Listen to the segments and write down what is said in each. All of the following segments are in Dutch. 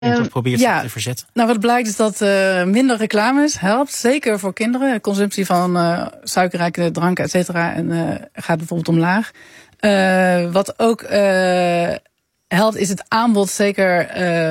Of probeert te verzetten? Nou, wat blijkt is dat minder reclames helpt. Zeker voor kinderen. De consumptie van suikerrijke dranken, et cetera, gaat bijvoorbeeld omlaag. Wat ook helpt is het aanbod zeker,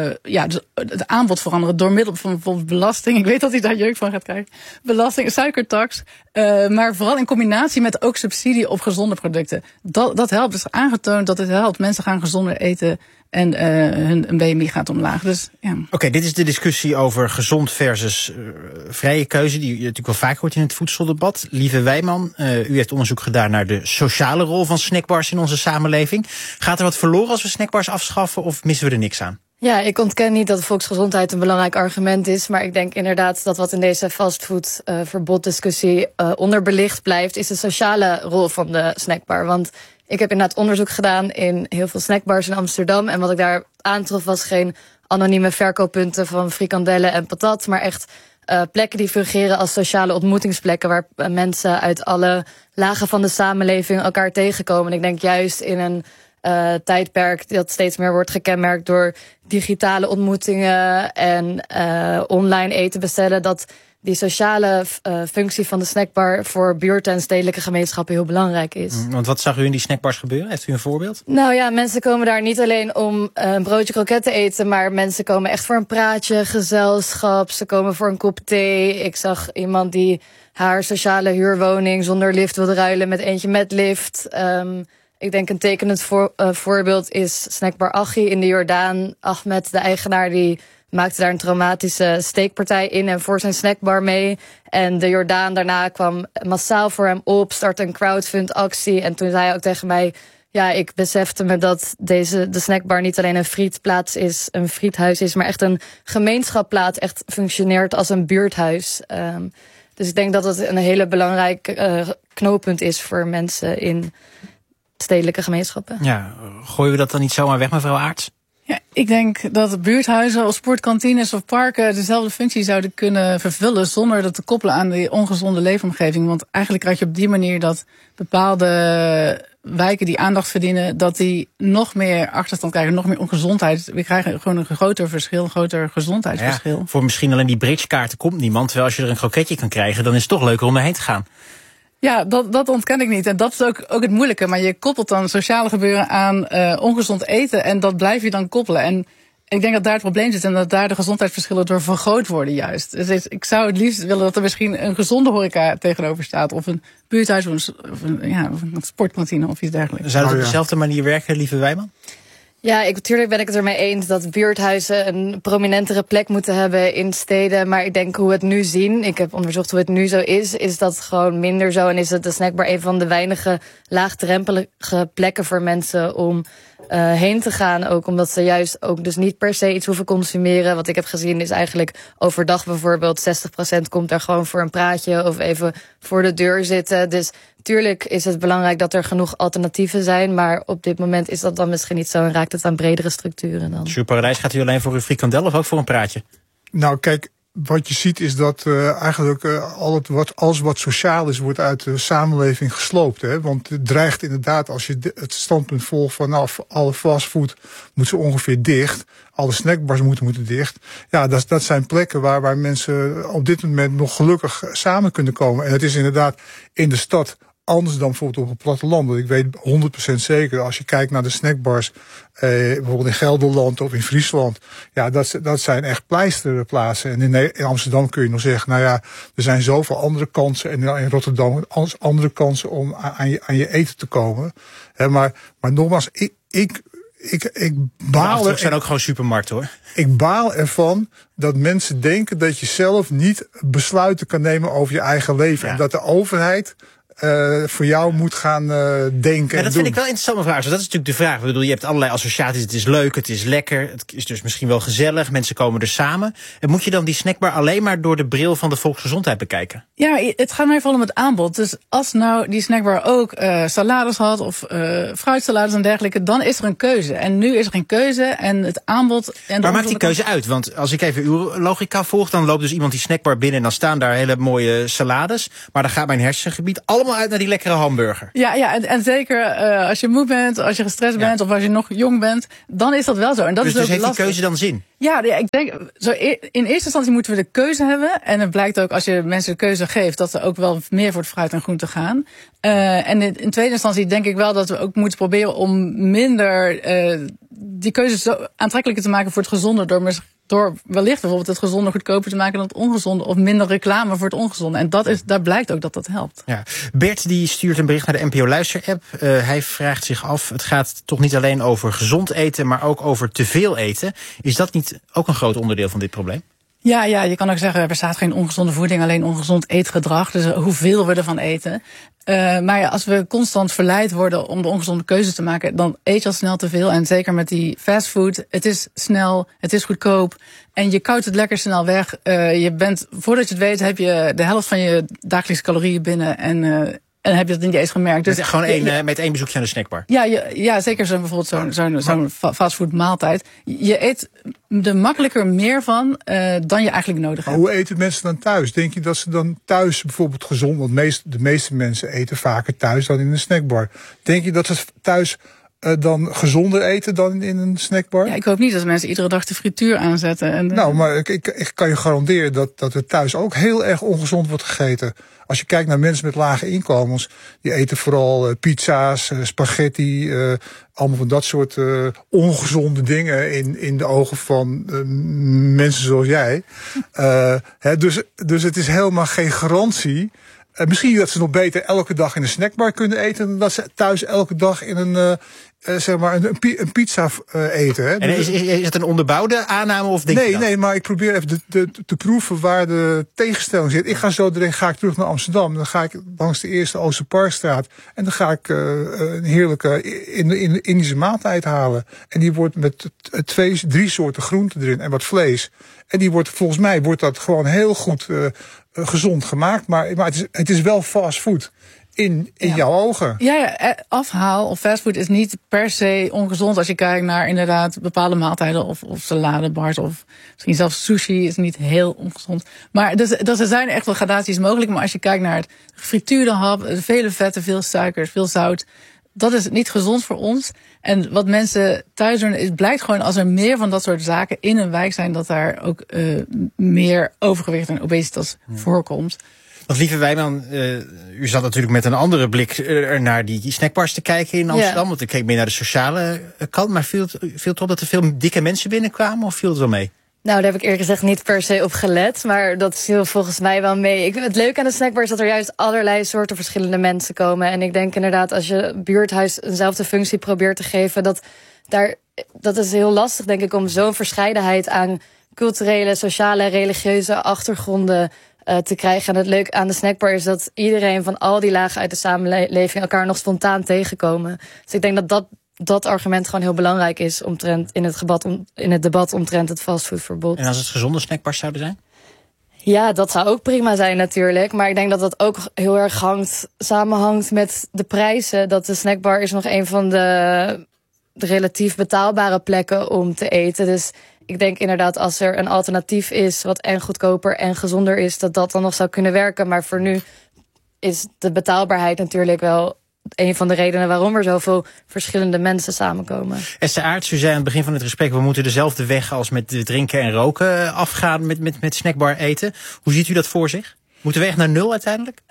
dus het aanbod veranderen door middel van bijvoorbeeld belasting. Ik weet dat hij daar jeuk van gaat krijgen. Belasting, suikertax. Maar vooral in combinatie met ook subsidie op gezonde producten. Dat helpt. Dus aangetoond dat het helpt. Mensen gaan gezonder eten en hun BMI gaat omlaag. Dus, ja. Oké, dit is de discussie over gezond versus vrije keuze, die natuurlijk wel vaak hoort in het voedseldebat. Lieve Wijman, u heeft onderzoek gedaan naar de sociale rol van snackbars in onze samenleving. Gaat er wat verloren als we snackbars afschaffen of missen we er niks aan? Ja, ik ontken niet dat volksgezondheid een belangrijk argument is. Maar ik denk inderdaad dat wat in deze fastfoodverbod-discussie onderbelicht blijft, is de sociale rol van de snackbar. Want ik heb inderdaad onderzoek gedaan in heel veel snackbars in Amsterdam. En wat ik daar aantrof was geen anonieme verkooppunten van frikandellen en patat, maar echt plekken die fungeren als sociale ontmoetingsplekken waar mensen uit alle lagen van de samenleving elkaar tegenkomen. En ik denk juist in een tijdperk dat steeds meer wordt gekenmerkt door digitale ontmoetingen en online eten bestellen, dat die sociale functie van de snackbar voor buurten en stedelijke gemeenschappen heel belangrijk is. Want wat zag u in die snackbars gebeuren? Heeft u een voorbeeld? Nou ja, mensen komen daar niet alleen om een broodje kroketten eten, maar mensen komen echt voor een praatje, gezelschap. Ze komen voor een kop thee. Ik zag iemand die haar sociale huurwoning zonder lift wilde ruilen met eentje met lift. Ik denk een tekenend voorbeeld is snackbar Achi in de Jordaan. Ahmed, de eigenaar, die maakte daar een traumatische steekpartij in en voor zijn snackbar mee. En de Jordaan daarna kwam massaal voor hem op, startte een crowdfund-actie. En toen zei hij ook tegen mij, ja, ik besefte me dat de snackbar niet alleen een frietplaats is, een friethuis is, maar echt een gemeenschapplaats, echt functioneert als een buurthuis. Dus ik denk dat het een hele belangrijk knooppunt is voor mensen in stedelijke gemeenschappen. Ja, gooien we dat dan niet zomaar weg, mevrouw Aerts? Ja, ik denk dat buurthuizen of sportkantines of parken dezelfde functie zouden kunnen vervullen zonder dat te koppelen aan die ongezonde leefomgeving. Want eigenlijk krijg je op die manier dat bepaalde wijken die aandacht verdienen, dat die nog meer achterstand krijgen, nog meer ongezondheid. We krijgen gewoon een groter verschil, een groter gezondheidsverschil. Ja, voor misschien alleen die bridgekaarten komt niemand, terwijl als je er een kroketje kan krijgen, dan is het toch leuker om erheen te gaan. Ja, dat ontken ik niet. En dat is ook het moeilijke. Maar je koppelt dan sociale gebeuren aan ongezond eten. En dat blijf je dan koppelen. En ik denk dat daar het probleem zit. En dat daar de gezondheidsverschillen door vergroot worden juist. Dus ik zou het liefst willen dat er misschien een gezonde horeca tegenover staat. Of een buurthuis of een sportkantine of iets dergelijks. Zou het op dezelfde manier werken, lieve Wijman? Ja, natuurlijk ben ik het ermee eens dat buurthuizen een prominentere plek moeten hebben in steden. Maar ik denk hoe we het nu zien, ik heb onderzocht hoe het nu zo is dat gewoon minder zo. En is het de snackbar een van de weinige laagdrempelige plekken voor mensen om heen te gaan. Ook omdat ze juist ook dus niet per se iets hoeven consumeren. Wat ik heb gezien is eigenlijk overdag bijvoorbeeld 60% komt daar gewoon voor een praatje of even voor de deur zitten. Dus tuurlijk is het belangrijk dat er genoeg alternatieven zijn, maar op dit moment is dat dan misschien niet zo en raakt het aan bredere structuren dan. Jules Paradijs, gaat u alleen voor uw frikandel of ook voor een praatje? Nou kijk, wat je ziet is dat eigenlijk alles wat sociaal is, wordt uit de samenleving gesloopt. Hè? Want het dreigt inderdaad, als je het standpunt volgt van nou, alle fastfood moet zo ongeveer dicht, alle snackbars moeten dicht. Ja, dat zijn plekken waar mensen op dit moment nog gelukkig samen kunnen komen. En het is inderdaad in de stad anders dan bijvoorbeeld op het platteland. Want ik weet 100% zeker, als je kijkt naar de snackbars, bijvoorbeeld in Gelderland of in Friesland, ja, dat zijn echt pleisterplaatsen. En in Amsterdam kun je nog zeggen, nou ja, er zijn zoveel andere kansen. En in Rotterdam andere kansen om aan je eten te komen. Maar nogmaals, ik baal er zijn ook gewoon supermarkten, hoor. Ik baal ervan dat mensen denken dat je zelf niet besluiten kan nemen over je eigen leven. Ja. En dat de overheid voor jou moet gaan denken. Ja, dat vind ik wel interessant, mevrouw. Dat is natuurlijk de vraag. Ik bedoel, je hebt allerlei associaties. Het is leuk, het is lekker, het is dus misschien wel gezellig. Mensen komen er samen. En moet je dan die snackbar alleen maar door de bril van de volksgezondheid bekijken? Ja, het gaat mij vooral om het aanbod. Dus als nou die snackbar ook salades had of fruitsalades en dergelijke, dan is er een keuze. En nu is er geen keuze en het aanbod. En maar maakt die keuze uit? Want als ik even uw logica volg, dan loopt dus iemand die snackbar binnen en dan staan daar hele mooie salades. Maar dan gaat mijn hersengebied allemaal allemaal uit naar die lekkere hamburger. Ja, en zeker als je moe bent, als je gestrest bent of als je nog jong bent, dan is dat wel zo. En dat dus is ook heeft lastig. die keuze dan zin? Ja, ik denk, in eerste instantie moeten we de keuze hebben. En het blijkt ook, als je mensen de keuze geeft, dat ze ook wel meer voor het fruit en groente gaan. En in tweede instantie denk ik wel dat we ook moeten proberen om minder die keuzes zo aantrekkelijker te maken voor het gezonde, door wellicht bijvoorbeeld het gezonde goedkoper te maken dan het ongezonde, of minder reclame voor het ongezonde. En daar blijkt ook dat helpt. Ja. Bert die stuurt een bericht naar de NPO Luister-app. Hij vraagt zich af, het gaat toch niet alleen over gezond eten, maar ook over te veel eten. Is dat niet ook een groot onderdeel van dit probleem? Ja, je kan ook zeggen, er bestaat geen ongezonde voeding, alleen ongezond eetgedrag. Dus hoeveel we ervan eten. Maar als we constant verleid worden om de ongezonde keuze te maken, dan eet je al snel te veel. En zeker met die fastfood, het is snel, het is goedkoop. En je koudt het lekker snel weg. Voordat je het weet, heb je de helft van je dagelijkse calorieën binnen. En heb je het niet eens gemerkt. Dus gewoon met één bezoekje aan de snackbar. Ja, zeker zo'n fastfood maaltijd. Je eet er makkelijker meer van dan je eigenlijk nodig hebt. Hoe eten mensen dan thuis? Denk je dat ze dan thuis bijvoorbeeld gezond, want de meeste mensen eten vaker thuis dan in een snackbar. Denk je dat ze thuis dan gezonder eten dan in een snackbar? Ja, ik hoop niet dat mensen iedere dag de frituur aanzetten. Maar ik kan je garanderen dat er thuis ook heel erg ongezond wordt gegeten. Als je kijkt naar mensen met lage inkomens, die eten vooral pizza's, spaghetti, allemaal van dat soort ongezonde dingen in de ogen van mensen zoals jij. Dus het is helemaal geen garantie. Misschien dat ze nog beter elke dag in een snackbar kunnen eten dan dat ze thuis elke dag in een pizza eten. Hè. En is het een onderbouwde aanname of denk je dat? Nee, maar ik probeer even te proeven waar de tegenstelling zit. Ga ik terug naar Amsterdam. Dan ga ik langs de eerste Oosterparkstraat. En dan ga ik een heerlijke Indische maaltijd halen. En die wordt met 3 soorten groenten erin en wat vlees. En die volgens mij wordt dat gewoon heel goed gezond gemaakt. Maar het is wel fastfood. In jouw ogen. Ja, afhaal of fastfood is niet per se ongezond als je kijkt naar inderdaad bepaalde maaltijden of saladebars of misschien zelfs sushi is niet heel ongezond. Maar er zijn echt wel gradaties mogelijk. Maar als je kijkt naar het gefrituurde hap, vele vetten, veel suikers, veel zout, dat is niet gezond voor ons. En wat mensen thuis doen, blijkt gewoon als er meer van dat soort zaken in een wijk zijn, dat daar ook meer overgewicht en obesitas voorkomt. Want lieve Wijman, u zat natuurlijk met een andere blik naar die snackbars te kijken in Amsterdam. Want ik keek meer naar de sociale kant. Maar viel het op dat er veel dikke mensen binnenkwamen of viel het wel mee? Nou, daar heb ik eerlijk gezegd niet per se op gelet. Maar dat viel volgens mij wel mee. Het leuke aan de snackbar is dat er juist allerlei soorten verschillende mensen komen. En ik denk inderdaad, als je buurthuis eenzelfde functie probeert te geven, dat is heel lastig, denk ik, om zo'n verscheidenheid aan culturele, sociale, religieuze achtergronden te krijgen. En het leuke aan de snackbar is dat iedereen van al die lagen uit de samenleving elkaar nog spontaan tegenkomen. Dus ik denk dat argument gewoon heel belangrijk is in het debat omtrent het fastfoodverbod. En als het gezonde snackbars zouden zijn? Ja, dat zou ook prima zijn natuurlijk. Maar ik denk dat dat ook heel erg samenhangt met de prijzen. Dat de snackbar is nog een van de relatief betaalbare plekken om te eten. Dus ik denk inderdaad, als er een alternatief is wat en goedkoper en gezonder is, dat dan nog zou kunnen werken. Maar voor nu is de betaalbaarheid natuurlijk wel een van de redenen waarom er zoveel verschillende mensen samenkomen. Esther Aerts, u zei aan het begin van het gesprek, we moeten dezelfde weg als met drinken en roken afgaan met snackbar eten. Hoe ziet u dat voor zich? Moeten we echt naar 0 uiteindelijk?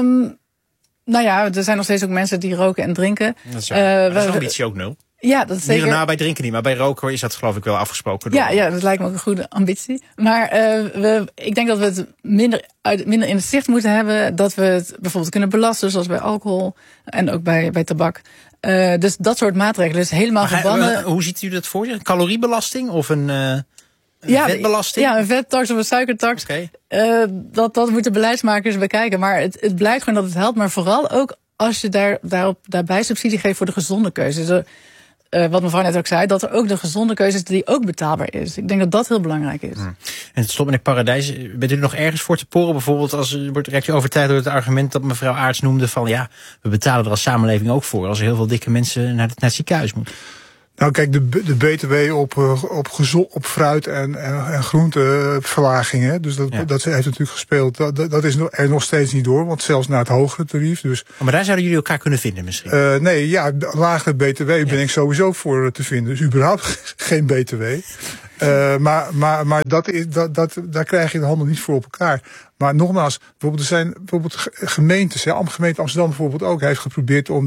Nou ja, er zijn nog steeds ook mensen die roken en drinken. Dat is een ambitie ook 0. Ja, dat is zeker. Hierna bij drinken niet, maar bij roken is dat geloof ik wel afgesproken. Ja, dat lijkt me ook een goede ambitie. Maar ik denk dat we het minder in het zicht moeten hebben. Dat we het bijvoorbeeld kunnen belasten, zoals bij alcohol en ook bij tabak. Dus dat soort maatregelen is helemaal verbannen. Hoe ziet u dat voor zich? Een caloriebelasting of een vetbelasting? Ja, een vettax of een suikertax. Okay. Dat moeten beleidsmakers bekijken. Maar het blijkt gewoon dat het helpt. Maar vooral ook als je daarbij subsidie geeft voor de gezonde keuze. Wat mevrouw net ook zei, dat er ook de gezonde keuze is die ook betaalbaar is. Ik denk dat dat heel belangrijk is. En tot slot, meneer Paradijs, bent u er nog ergens voor te poren? Bijvoorbeeld, raakt u overtuigd door het argument dat mevrouw Aerts noemde van ja, we betalen er als samenleving ook voor als er heel veel dikke mensen naar het ziekenhuis moeten. Nou kijk, de BTW op fruit en groenteverlaging, hè, dus dat heeft natuurlijk gespeeld. Dat is er nog steeds niet door, want zelfs naar het hogere tarief. Dus, maar daar zouden jullie elkaar kunnen vinden misschien? Lagere BTW ben ik sowieso voor te vinden. Dus überhaupt geen BTW. Maar daar krijg je de handel niet voor op elkaar. Maar nogmaals, bijvoorbeeld er zijn gemeentes, gemeente Amsterdam bijvoorbeeld ook, heeft geprobeerd om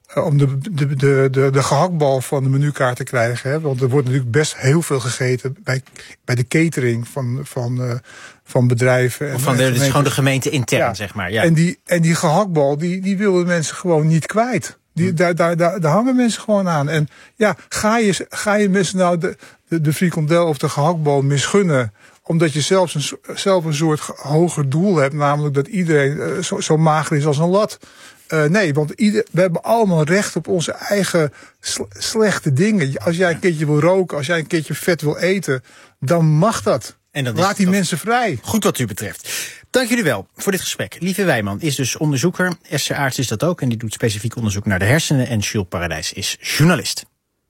de gehaktbal van de menukaart te krijgen. Hè? Want er wordt natuurlijk best heel veel gegeten bij de catering van bedrijven. Of dit is gewoon de gemeente intern, zeg maar. Ja. En die gehaktbal, die willen mensen gewoon niet kwijt. Daar hangen mensen gewoon aan. En ja, ga je mensen nou de frikandel of de gehaktbal misgunnen, omdat je zelf een soort hoger doel hebt, namelijk dat iedereen zo mager is als een lat. Nee, want we hebben allemaal recht op onze eigen slechte dingen. Als jij een keertje wil roken, als jij een keertje vet wil eten, dan mag dat. En dan laat die mensen vrij. Goed wat u betreft. Dank jullie wel voor dit gesprek. Lieve Wijman is dus onderzoeker. Esther Aarts is dat ook en die doet specifiek onderzoek naar de hersenen. En Jules Paradijs is journalist.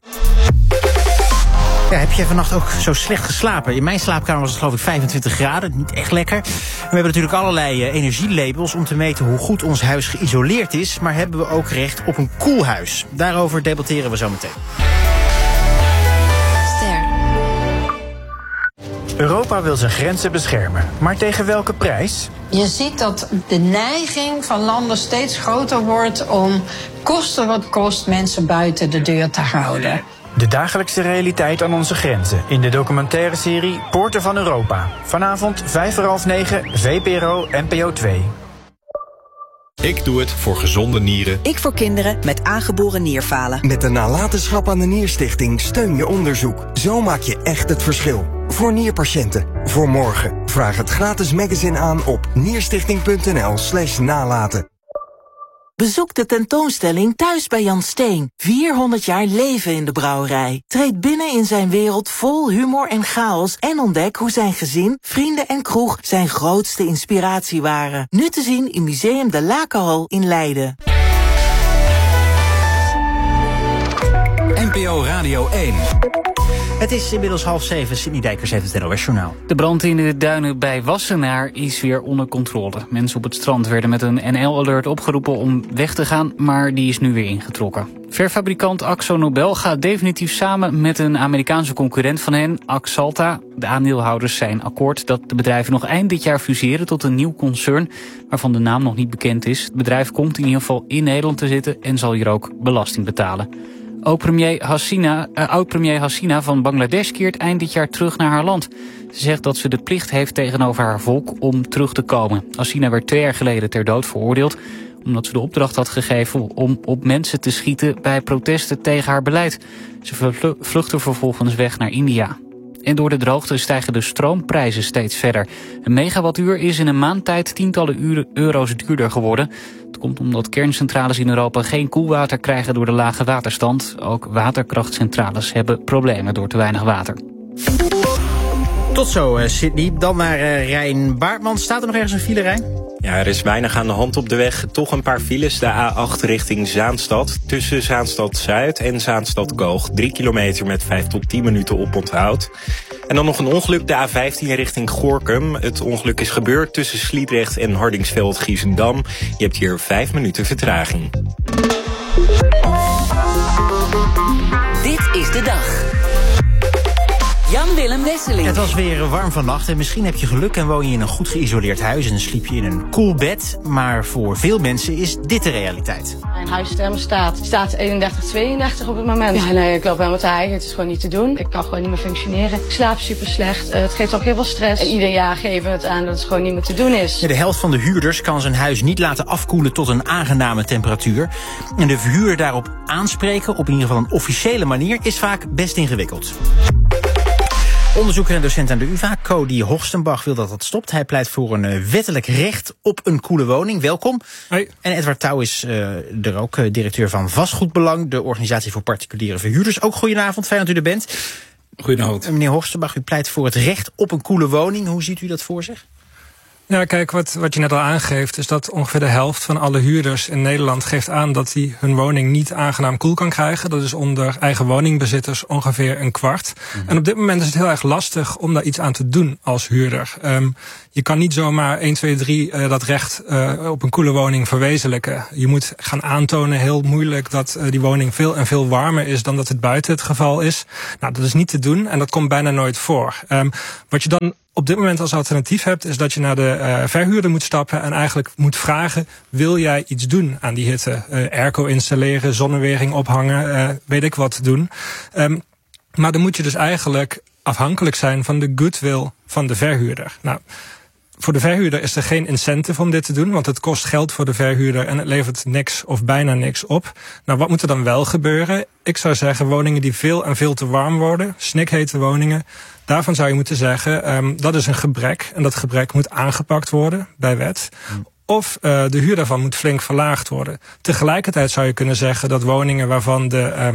Ja, heb jij vannacht ook zo slecht geslapen? In mijn slaapkamer was het geloof ik 25 graden, niet echt lekker. We hebben natuurlijk allerlei energielabels om te meten hoe goed ons huis geïsoleerd is. Maar hebben we ook recht op een koel huis? Daarover debatteren we zo meteen. Europa wil zijn grenzen beschermen, maar tegen welke prijs? Je ziet dat de neiging van landen steeds groter wordt om koste wat kost mensen buiten de deur te houden. De dagelijkse realiteit aan onze grenzen in de documentaire serie Poorten van Europa. Vanavond 9:05, VPRO NPO 2. Ik doe het voor gezonde nieren. Ik voor kinderen met aangeboren nierfalen. Met de nalatenschap aan de Nierstichting steun je onderzoek. Zo maak je echt het verschil. Voor nierpatiënten. Voor morgen. Vraag het gratis magazine aan op nierstichting.nl/nalaten. Bezoek de tentoonstelling Thuis bij Jan Steen. 400 jaar leven in de brouwerij. Treed binnen in zijn wereld vol humor en chaos en ontdek hoe zijn gezin, vrienden en kroeg zijn grootste inspiratie waren. Nu te zien in Museum de Lakenhal in Leiden. NPO Radio 1. Het is inmiddels 6:30. Sidney Dijkers heeft het NOS-journaal. De brand in de duinen bij Wassenaar is weer onder controle. Mensen op het strand werden met een NL-alert opgeroepen om weg te gaan, maar die is nu weer ingetrokken. Verfabrikant AkzoNobel gaat definitief samen met een Amerikaanse concurrent van hen, Axalta. De aandeelhouders zijn akkoord dat de bedrijven nog eind dit jaar fuseren tot een nieuw concern, waarvan de naam nog niet bekend is. Het bedrijf komt in ieder geval in Nederland te zitten en zal hier ook belasting betalen. Oud-premier Hasina van Bangladesh keert eind dit jaar terug naar haar land. Ze zegt dat ze de plicht heeft tegenover haar volk om terug te komen. Hasina werd 2 jaar geleden ter dood veroordeeld omdat ze de opdracht had gegeven om op mensen te schieten bij protesten tegen haar beleid. Ze vluchtte vervolgens weg naar India. En door de droogte stijgen de stroomprijzen steeds verder. Een megawattuur is in een maand tijd tientallen euro's duurder geworden. Het komt omdat kerncentrales in Europa geen koelwater krijgen door de lage waterstand. Ook waterkrachtcentrales hebben problemen door te weinig water. Tot zo, Sidney. Dan naar Rijn Baartman. Staat er nog ergens een file, Rijn? Ja, er is weinig aan de hand op de weg. Toch een paar files. De A8 richting Zaanstad. Tussen Zaanstad-Zuid en Zaanstad-Koog. 3 kilometer met 5 tot 10 minuten oponthoud. En dan nog een ongeluk. De A15 richting Gorinchem. Het ongeluk is gebeurd tussen Sliedrecht en Hardingsveld-Giessendam. Je hebt hier 5 minuten vertraging. Dit is de dag. Jan-Willem Wesseling. Het was weer warm vannacht en misschien heb je geluk en woon je in een goed geïsoleerd huis en sliep je in een koel bed. Maar voor veel mensen is dit de realiteit. Mijn huisthermostaat staat 31-32 op het moment. Ja, nee, ik loop helemaal te hijgen. Het is gewoon niet te doen. Ik kan gewoon niet meer functioneren. Ik slaap super slecht. Het geeft ook heel veel stress. En ieder jaar geven we het aan dat het gewoon niet meer te doen is. Ja, de helft van de huurders kan zijn huis niet laten afkoelen tot een aangename temperatuur. En de verhuurder daarop aanspreken, op in ieder geval een officiële manier, is vaak best ingewikkeld. Onderzoeker en docent aan de UvA, Cody Hoogstenbach, wil dat stopt. Hij pleit voor een wettelijk recht op een koele woning. Welkom. Hoi. En Edward Touw is er ook, directeur van Vastgoedbelang, de organisatie voor particuliere verhuurders. Ook goedenavond, fijn dat u er bent. Goedenavond. Meneer Hoogstenbach, u pleit voor het recht op een koele woning. Hoe ziet u dat voor zich? Ja, kijk, wat je net al aangeeft is dat ongeveer de helft van alle huurders in Nederland geeft aan dat die hun woning niet aangenaam koel kan krijgen. Dat is onder eigen woningbezitters ongeveer een kwart. En op dit moment is het heel erg lastig om daar iets aan te doen als huurder. Je kan niet zomaar 1, 2, 3 dat recht op een koele woning verwezenlijken. Je moet gaan aantonen, heel moeilijk, dat die woning veel en veel warmer is dan dat het buiten het geval is. Nou, dat is niet te doen en dat komt bijna nooit voor. Wat je dan op dit moment als alternatief hebt, is dat je naar de verhuurder moet stappen en eigenlijk moet vragen, wil jij iets doen aan die hitte? Airco installeren, zonnewering ophangen, weet ik wat doen. Maar dan moet je dus eigenlijk afhankelijk zijn van de goodwill van de verhuurder. Nou, voor de verhuurder is er geen incentive om dit te doen, want het kost geld voor de verhuurder en het levert niks of bijna niks op. Nou, wat moet er dan wel gebeuren? Ik zou zeggen, woningen die veel en veel te warm worden, snikhete woningen, daarvan zou je moeten zeggen, dat is een gebrek en dat gebrek moet aangepakt worden bij wet. Of de huur daarvan moet flink verlaagd worden. Tegelijkertijd zou je kunnen zeggen dat woningen waarvan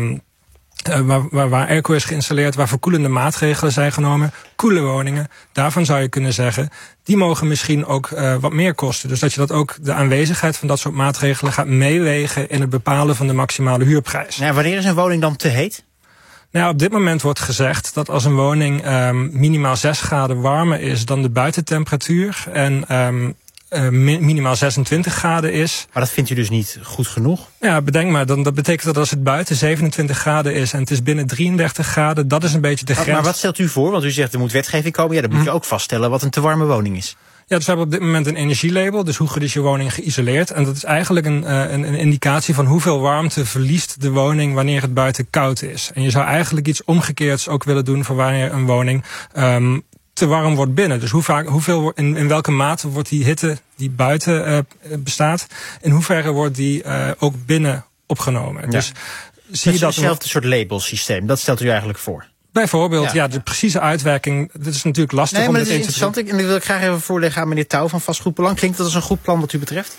waar airco is geïnstalleerd, waar verkoelende maatregelen zijn genomen, koele woningen, daarvan zou je kunnen zeggen, die mogen misschien ook wat meer kosten. Dus dat je dat ook de aanwezigheid van dat soort maatregelen gaat meewegen in het bepalen van de maximale huurprijs. Ja, wanneer is een woning dan te heet? Nou, op dit moment wordt gezegd dat als een woning minimaal 6 graden warmer is dan de buitentemperatuur en minimaal 26 graden is. Maar dat vindt u dus niet goed genoeg? Ja, bedenk maar, dat betekent dat als het buiten 27 graden is en het is binnen 33 graden, dat is een beetje de grens. Maar wat stelt u voor? Want u zegt er moet wetgeving komen. Ja, dan moet je ook vaststellen wat een te warme woning is. Ja, dus we hebben op dit moment een energielabel. Dus hoe goed is je woning geïsoleerd? En dat is eigenlijk een indicatie van hoeveel warmte verliest de woning wanneer het buiten koud is. En je zou eigenlijk iets omgekeerds ook willen doen voor wanneer een woning te warm wordt binnen. Dus in welke mate wordt die hitte die buiten bestaat, in hoeverre wordt die ook binnen opgenomen? Ja. Dus zie je dat hetzelfde soort labelsysteem, dat stelt u eigenlijk voor? Bijvoorbeeld, ja, de precieze uitwerking, dat is natuurlijk lastig. Nee, maar om dat is interessant. En dat wil ik graag even voorleggen aan meneer Touw van Vastgoedbelang. Klinkt dat als een goed plan wat u betreft?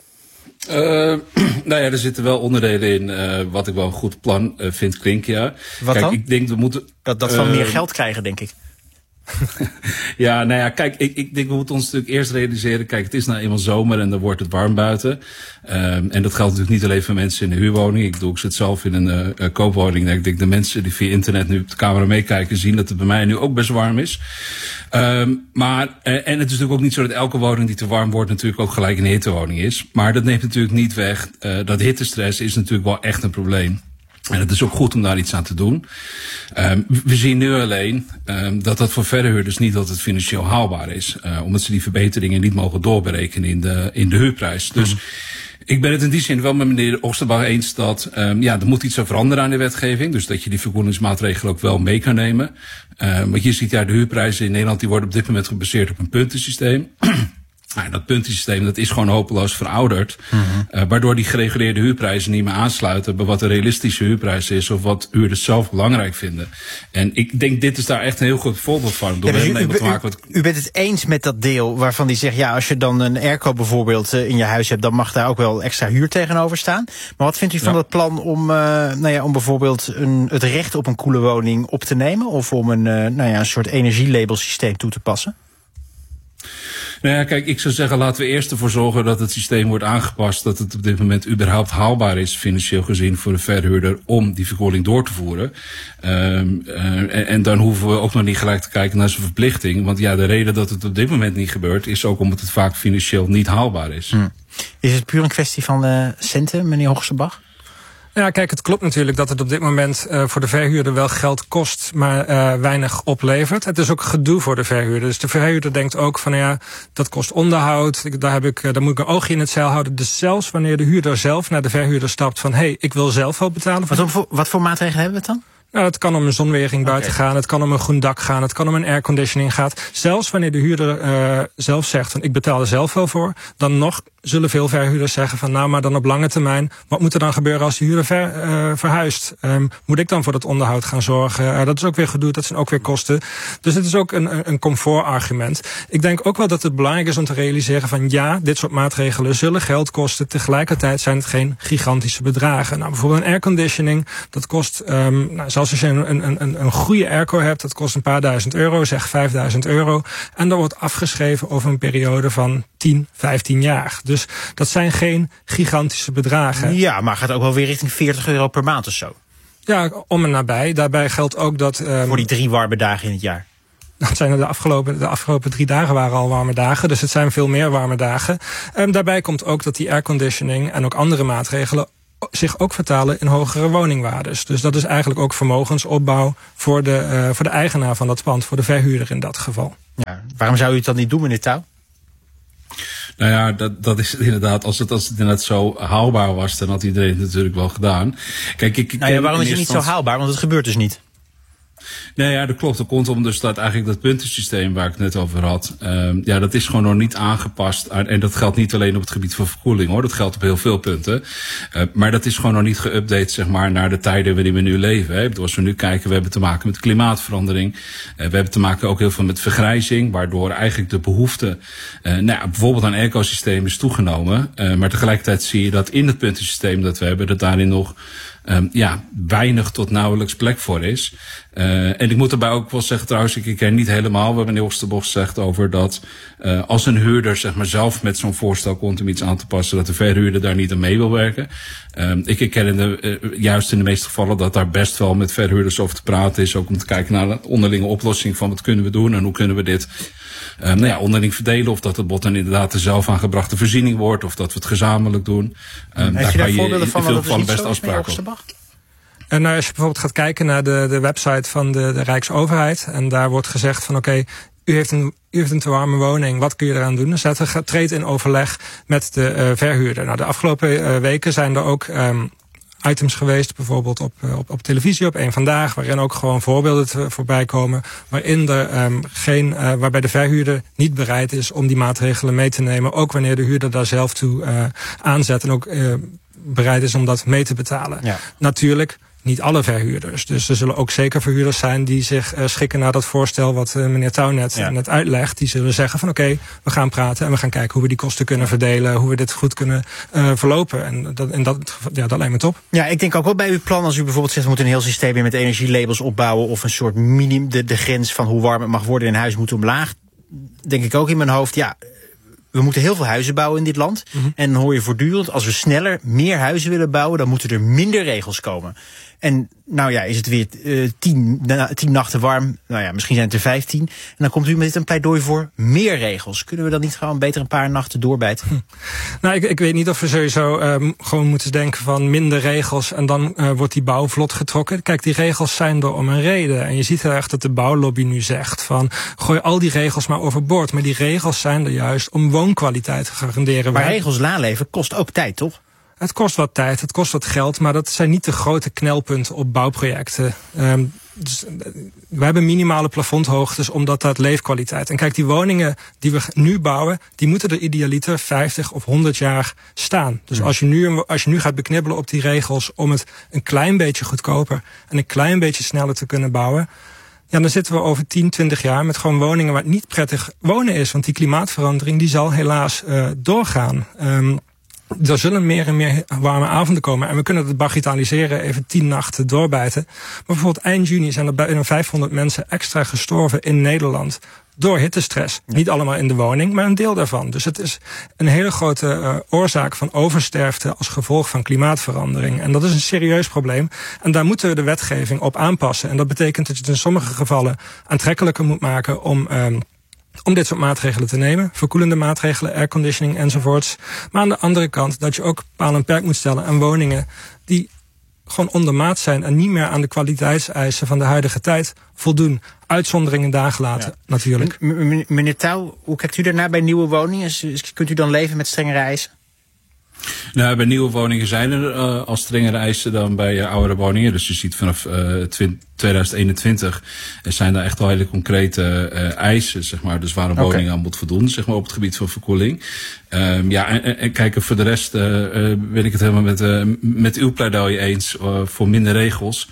Nou ja, er zitten wel onderdelen in wat ik wel een goed plan vind klinken, ja. Wat kijk, dan? Ik denk we moeten Dat van meer geld krijgen, denk ik. Ja, nou ja, kijk, ik denk we moeten ons natuurlijk eerst realiseren, kijk, het is nou eenmaal zomer en dan wordt het warm buiten. En dat geldt natuurlijk niet alleen voor mensen in een huurwoning. Ik bedoel, ik zit zelf in een koopwoning. Ik denk de mensen die via internet nu op de camera meekijken zien dat het bij mij nu ook best warm is. Maar het is natuurlijk ook niet zo dat elke woning die te warm wordt natuurlijk ook gelijk een hittewoning is. Maar dat neemt natuurlijk niet weg. Dat hittestress is natuurlijk wel echt een probleem. En het is ook goed om daar iets aan te doen. We zien nu alleen dat voor verhuurders niet altijd financieel haalbaar is. Omdat ze die verbeteringen niet mogen doorberekenen in de huurprijs. Dus ik ben het in die zin wel met meneer Oosterbach eens dat er moet iets aan veranderen aan de wetgeving. Dus dat je die verkoelingsmaatregelen ook wel mee kan nemen. Want je ziet de huurprijzen in Nederland die worden op dit moment gebaseerd op een puntensysteem. Nou, dat puntensysteem dat is gewoon hopeloos verouderd. Waardoor die gereguleerde huurprijzen niet meer aansluiten bij wat een realistische huurprijs is of wat huurders zelf belangrijk vinden. En ik denk dit is daar echt een heel goed voorbeeld van. U bent het eens met dat deel waarvan die zegt, ja, als je dan een airco bijvoorbeeld in je huis hebt, dan mag daar ook wel extra huur tegenover staan. Maar wat vindt u van dat plan om bijvoorbeeld het recht op een koele woning op te nemen of om een soort energielabelsysteem toe te passen? Nou ja, kijk, ik zou zeggen, laten we eerst ervoor zorgen dat het systeem wordt aangepast, dat het op dit moment überhaupt haalbaar is, financieel gezien, voor de verhuurder om die verkoeling door te voeren. En dan hoeven we ook nog niet gelijk te kijken naar zijn verplichting. Want ja, de reden dat het op dit moment niet gebeurt, is ook omdat het vaak financieel niet haalbaar is. Is het puur een kwestie van centen, meneer Hogserbach? Ja, kijk, het klopt natuurlijk dat het op dit moment voor de verhuurder wel geld kost, maar weinig oplevert. Het is ook gedoe voor de verhuurder. Dus de verhuurder denkt ook van, ja, dat kost onderhoud. Daar moet ik een oogje in het zeil houden. Dus zelfs wanneer de huurder zelf naar de verhuurder stapt van, ik wil zelf wel betalen. Wat voor maatregelen hebben we het dan? Nou, het kan om een zonwering buiten gaan, het kan om een groen dak gaan, het kan om een airconditioning gaan. Zelfs wanneer de huurder zelf zegt van ik betaal er zelf wel voor, dan nog zullen veel verhuurders zeggen van nou, maar dan op lange termijn, wat moet er dan gebeuren als de huurder verhuist? Moet ik dan voor dat onderhoud gaan zorgen? Dat is ook weer gedoe, dat zijn ook weer kosten. Dus het is ook een comfortargument. Ik denk ook wel dat het belangrijk is om te realiseren van ja, dit soort maatregelen zullen geld kosten. Tegelijkertijd zijn het geen gigantische bedragen. Nou, bijvoorbeeld een airconditioning, dat kost, zelfs als je een goede airco hebt, dat kost een paar €1000, zeg €5000. En dat wordt afgeschreven over een periode van 10, 15 jaar. Dus dat zijn geen gigantische bedragen. Ja, maar gaat ook wel weer richting €40 per maand of zo. Ja, om en nabij. Daarbij geldt ook dat voor die 3 warme dagen in het jaar. Dat zijn de afgelopen 3 dagen waren al warme dagen. Dus het zijn veel meer warme dagen. Daarbij komt ook dat die airconditioning en ook andere maatregelen zich ook vertalen in hogere woningwaardes. Dus dat is eigenlijk ook vermogensopbouw voor de eigenaar van dat pand, voor de verhuurder in dat geval. Ja, waarom zou u het dan niet doen, meneer Touw? Nou ja, dat is inderdaad, als het inderdaad zo haalbaar was, dan had iedereen het natuurlijk wel gedaan. Kijk, waarom is het niet zo haalbaar? Want het gebeurt dus niet. Nee, ja, dat klopt. Dat komt om dus dat eigenlijk dat puntensysteem waar ik het net over had, dat is gewoon nog niet aangepast. En dat geldt niet alleen op het gebied van verkoeling, hoor. Dat geldt op heel veel punten. Maar dat is gewoon nog niet geüpdate, zeg maar, naar de tijden waarin we nu leven. Hè. Ik bedoel, als we nu kijken, we hebben te maken met klimaatverandering. We hebben te maken ook heel veel met vergrijzing, waardoor eigenlijk de behoefte, bijvoorbeeld aan ecosysteem is toegenomen. Maar tegelijkertijd zie je dat in het puntensysteem dat we hebben, dat daarin nog weinig tot nauwelijks plek voor is. En ik moet erbij ook wel zeggen, trouwens, ik ken niet helemaal wat meneer Oosterbosch zegt over dat als een huurder, zeg maar, zelf met zo'n voorstel komt om iets aan te passen, dat de verhuurder daar niet aan mee wil werken. Ik ken juist in de meeste gevallen dat daar best wel met verhuurders over te praten is, ook om te kijken naar de onderlinge oplossing van wat kunnen we doen en hoe kunnen we dit onderling verdelen, of dat het bod dan inderdaad de zelf aangebrachte voorziening wordt, of dat we het gezamenlijk doen. Daar kan je in veel gevallen best afspraken op. En als je bijvoorbeeld gaat kijken naar de website van de Rijksoverheid, en daar wordt gezegd van oké, u heeft een te warme woning, wat kun je eraan doen? Dus treedt in overleg met de verhuurder. Nou, de afgelopen weken zijn er ook items geweest, bijvoorbeeld op televisie, op Eén Vandaag, waarin ook gewoon voorbeelden voorbij komen, waarin waarbij de verhuurder niet bereid is om die maatregelen mee te nemen, ook wanneer de huurder daar zelf toe aanzet en ook bereid is om dat mee te betalen. Ja. Natuurlijk niet alle verhuurders. Dus er zullen ook zeker verhuurders zijn die zich schikken naar dat voorstel wat meneer Touw net uitlegt. Die zullen zeggen van oké, we gaan praten en we gaan kijken hoe we die kosten kunnen verdelen, hoe we dit goed kunnen verlopen. En dat lijkt me top. Ja, ik denk ook wel bij uw plan, als u bijvoorbeeld zegt we moeten een heel systeem weer met energielabels opbouwen of een soort de grens van hoe warm het mag worden in huis moet omlaag. Denk ik ook in mijn hoofd, we moeten heel veel huizen bouwen in dit land. Mm-hmm. En dan hoor je voortdurend, als we sneller meer huizen willen bouwen, dan moeten er minder regels komen. En is het weer 10 nachten warm. Misschien zijn het er 15. En dan komt u met dit een pleidooi voor meer regels. Kunnen we dan niet gewoon beter een paar nachten doorbijten? Nou, ik weet niet of we sowieso gewoon moeten denken van minder regels en dan wordt die bouw vlot getrokken. Kijk, die regels zijn er om een reden. En je ziet heel erg dat de bouwlobby nu zegt van gooi al die regels maar overboord. Maar die regels zijn er juist om woonkwaliteit te garanderen. Maar regels naleven kost ook tijd, toch? Het kost wat tijd, het kost wat geld, maar dat zijn niet de grote knelpunten op bouwprojecten. Dus we hebben minimale plafondhoogtes omdat dat leefkwaliteit. En kijk, die woningen die we nu bouwen, die moeten er idealiter 50 of 100 jaar staan. Dus als je nu gaat beknibbelen op die regels om het een klein beetje goedkoper en een klein beetje sneller te kunnen bouwen, dan zitten we over 10, 20 jaar met gewoon woningen waar het niet prettig wonen is. Want die klimaatverandering die zal helaas doorgaan. Er zullen meer en meer warme avonden komen. En we kunnen het bagatelliseren, even 10 nachten doorbijten. Maar bijvoorbeeld eind juni zijn er bijna 500 mensen extra gestorven in Nederland door hittestress. Ja. Niet allemaal in de woning, maar een deel daarvan. Dus het is een hele grote oorzaak van oversterfte als gevolg van klimaatverandering. En dat is een serieus probleem. En daar moeten we de wetgeving op aanpassen. En dat betekent dat je het in sommige gevallen aantrekkelijker moet maken om dit soort maatregelen te nemen. Verkoelende maatregelen, airconditioning enzovoorts. Maar aan de andere kant dat je ook paal en perk moet stellen aan woningen die gewoon ondermaat zijn en niet meer aan de kwaliteitseisen van de huidige tijd voldoen. Uitzonderingen daar gelaten, natuurlijk. Meneer Touw, hoe kijkt u daarnaar bij nieuwe woningen? Kunt u dan leven met strengere eisen? Nou, bij nieuwe woningen zijn er al strengere eisen dan bij oudere woningen. Dus je ziet vanaf 2021 zijn daar echt wel hele concrete eisen, zeg maar. Dus waar een woning aan moet voldoen, zeg maar, op het gebied van verkoeling. En kijk, voor de rest ben ik het helemaal met uw pleidooi eens voor minder regels.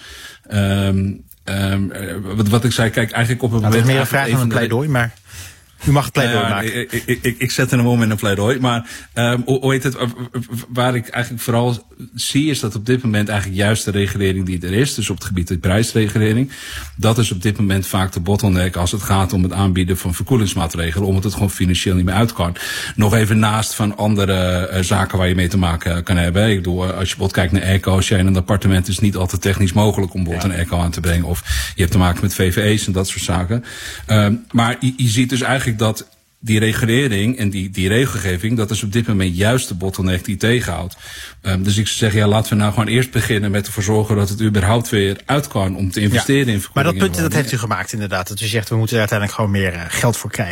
Wat ik zei, kijk, eigenlijk op het moment... Dat is meer een vraag dan een pleidooi, maar... U mag het pleidooi maken. Ik zet hem om in een pleidooi. Maar waar ik eigenlijk vooral zie is dat op dit moment eigenlijk juist de regulering die er is, dus op het gebied van prijsregulering, dat is op dit moment vaak de bottleneck als het gaat om het aanbieden van verkoelingsmaatregelen, omdat het gewoon financieel niet meer uit kan. Nog even naast van andere zaken waar je mee te maken kan hebben. Ik bedoel, als je bijvoorbeeld kijkt naar airco, als jij in een appartement is niet altijd technisch mogelijk om bijvoorbeeld een airco aan te brengen, of je hebt te maken met VVE's en dat soort zaken. Maar je ziet dus eigenlijk dat die regulering en die regelgeving, dat is op dit moment juist de bottleneck die tegenhoudt. Dus ik zou zeggen, laten we nou gewoon eerst beginnen met ervoor zorgen dat het überhaupt weer uit kan om te investeren in verkoeling. Maar dat punt dat heeft u gemaakt inderdaad. Dat u zegt, we moeten er uiteindelijk gewoon meer geld voor krijgen.